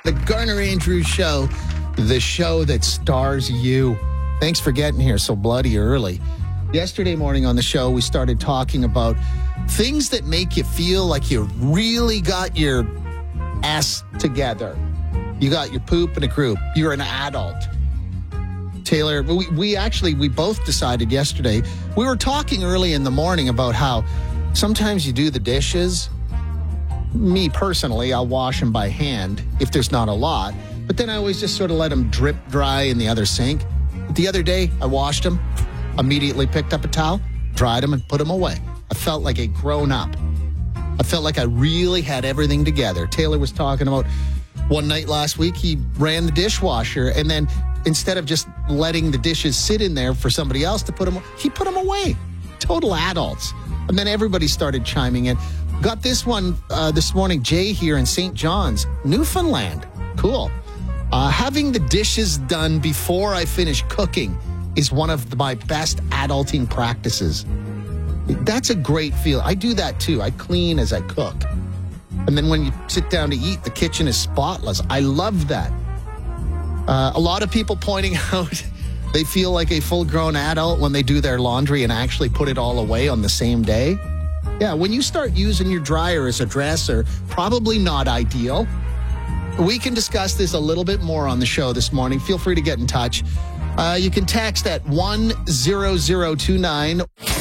The Garner Andrews Show, the show that stars you. Thanks for getting here so bloody early. Yesterday morning on the show, we started talking about things that make you feel like you really got your ass together. You got your poop in a group. You're an adult. Taylor, we both decided yesterday, we were talking early in the morning about how sometimes you do the dishes. Me personally, I'll wash them by hand if there's not a lot, but then I always just sort of let them drip dry in the other sink. The other day, I washed them, immediately picked up a towel, dried them, and put them away. I felt like a grown up. I felt like I really had everything together. Taylor was talking about one night last week, he ran the dishwasher, and then instead of just letting the dishes sit in there for somebody else to put them, he put them away. Total adults. And then everybody started chiming in. Got this one this morning, Jay here in St. John's, Newfoundland. Cool. Having the dishes done before I finish cooking is one of my best adulting practices. That's a great feel. I do that too. I clean as I cook. And then when you sit down to eat, the kitchen is spotless. I love that. A lot of people pointing out they feel like a full-grown adult when they do their laundry and actually put it all away on the same day. Yeah, when you start using your dryer as a dresser, probably not ideal. We can discuss this a little bit more on the show this morning. Feel free to get in touch. You can text at 10029.